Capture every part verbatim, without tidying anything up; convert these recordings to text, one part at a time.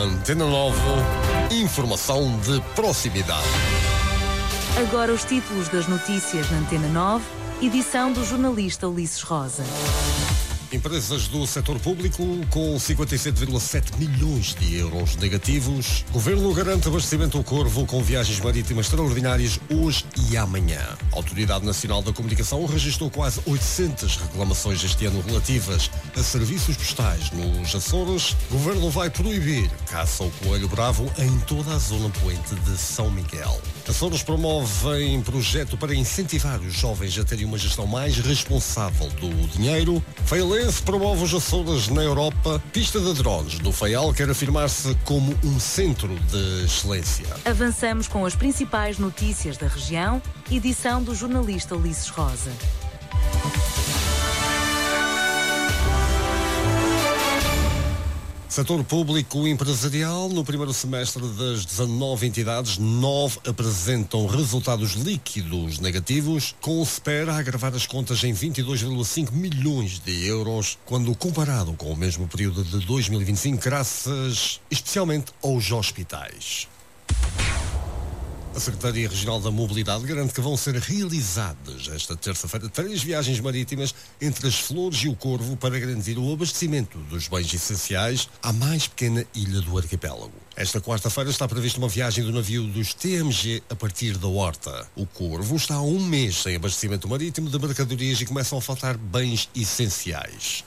Antena nove, informação de proximidade. Agora os títulos das notícias na Antena nove, edição do jornalista Ulisses Rosa. Empresas do setor público com cinquenta e sete vírgula sete milhões de euros negativos. Governo garante abastecimento ao Corvo com viagens marítimas extraordinárias hoje e amanhã. A Autoridade Nacional da Comunicação registrou quase oitocentas reclamações este ano relativas a serviços postais nos Açores. Governo vai proibir caça ao coelho bravo em toda a zona poente de São Miguel. Açores promovem projeto para incentivar os jovens a terem uma gestão mais responsável do dinheiro. Feialense promove os Açores na Europa. Pista de drones do Faial quer afirmar-se como um centro de excelência. Avançamos com as principais notícias da região, edição do jornalista Ulisses Rosa. Setor público e empresarial, no primeiro semestre das dezanove entidades, nove apresentam resultados líquidos negativos, com o SPER a agravar as contas em vinte e dois vírgula cinco milhões de euros, quando comparado com o mesmo período de dois mil e vinte e cinco, graças especialmente aos hospitais. A Secretaria Regional da Mobilidade garante que vão ser realizadas esta terça-feira três viagens marítimas entre as Flores e o Corvo para garantir o abastecimento dos bens essenciais à mais pequena ilha do arquipélago. Esta quarta-feira está prevista uma viagem do navio dos T M G a partir da Horta. O Corvo está há um mês sem abastecimento marítimo de mercadorias e começam a faltar bens essenciais.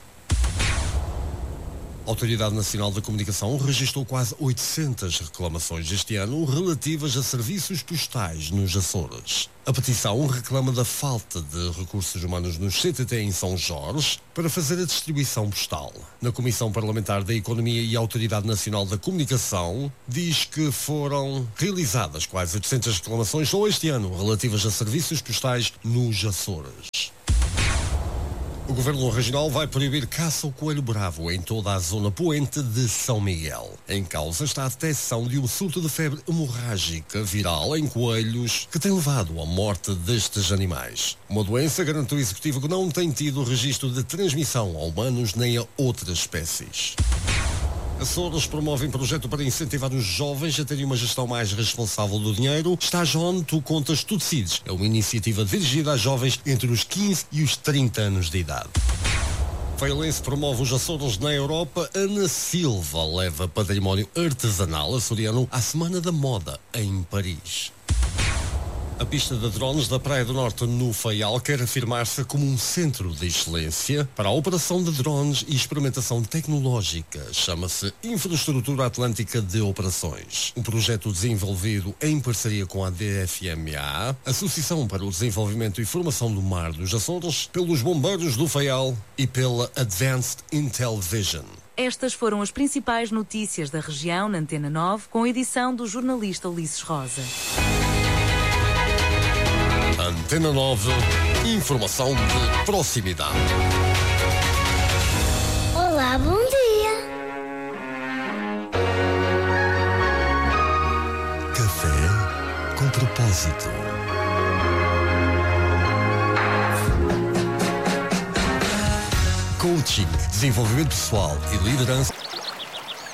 A Autoridade Nacional da Comunicação registrou quase oitocentas reclamações este ano relativas a serviços postais nos Açores. A petição reclama da falta de recursos humanos nos C T T em São Jorge para fazer a distribuição postal. Na Comissão Parlamentar da Economia e a Autoridade Nacional da Comunicação diz que foram realizadas quase oitocentas reclamações só este ano relativas a serviços postais nos Açores. O Governo Regional vai proibir caça ao coelho bravo em toda a zona poente de São Miguel. Em causa está a detecção de um surto de febre hemorrágica viral em coelhos que tem levado à morte destes animais. Uma doença, garante o Executivo, que não tem tido registro de transmissão a humanos nem a outras espécies. Açores promovem projeto para incentivar os jovens a terem uma gestão mais responsável do dinheiro. Estás onde tu contas tu decides. É uma iniciativa dirigida a jovens entre os quinze e os trinta anos de idade. Feialense promove os Açores na Europa. Ana Silva leva património artesanal açoriano à Semana da Moda em Paris. A pista de drones da Praia do Norte, no Faial, quer afirmar-se como um centro de excelência para a operação de drones e experimentação tecnológica. Chama-se Infraestrutura Atlântica de Operações. Um projeto desenvolvido em parceria com a D F M A, Associação para o Desenvolvimento e Formação do Mar dos Açores, pelos Bombeiros do Faial e pela Advanced Intel Vision. Estas foram as principais notícias da região na Antena nove, com a edição do jornalista Ulisses Rosa. Antena nove, informação de proximidade. Olá, bom dia. Café com propósito. Coaching, desenvolvimento pessoal e liderança.